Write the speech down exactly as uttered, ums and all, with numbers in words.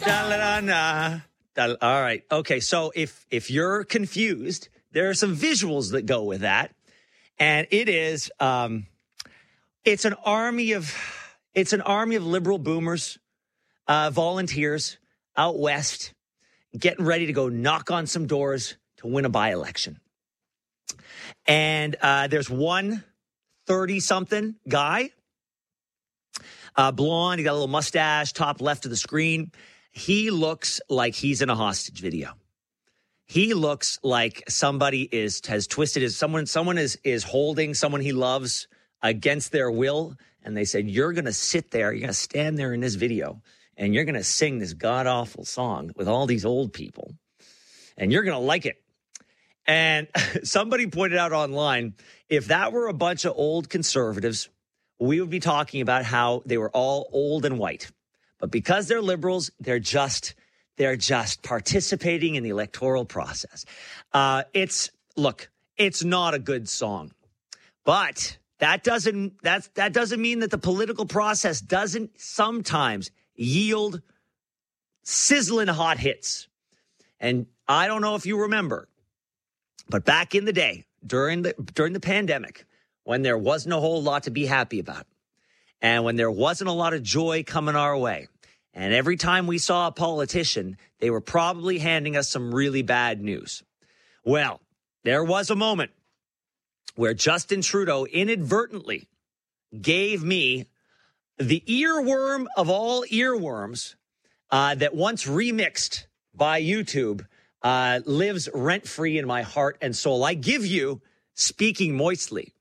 Da-la-la-na. Da- All right. Okay. So if if you're confused, there are some visuals that go with that, and it is um, it's an army of it's an army of liberal boomers, uh, volunteers out west, getting ready to go knock on some doors to win a by-election. And uh, there's one thirty-something guy, uh, blonde, he got a little mustache, top left of the screen. He looks like he's in a hostage video. He looks like somebody is has twisted his someone. Someone is is holding someone he loves against their will, and they said, "You're going to sit there. You're going to stand there in this video, and you're going to sing this god awful song with all these old people, and you're going to like it." And somebody pointed out online, if that were a bunch of old conservatives, we would be talking about how they were all old and white. But because they're liberals, they're just they're just participating in the electoral process. Uh, it's look, it's not a good song, but that doesn't that that doesn't mean that the political process doesn't sometimes yield sizzling hot hits. And I don't know if you remember, but back in the day during the during the pandemic, when there wasn't a whole lot to be happy about, and when there wasn't a lot of joy coming our way, and every time we saw a politician, they were probably handing us some really bad news. Well, there was a moment where Justin Trudeau inadvertently gave me the earworm of all earworms uh, that once remixed by YouTube uh, lives rent-free in my heart and soul. I give you Speaking Moistly.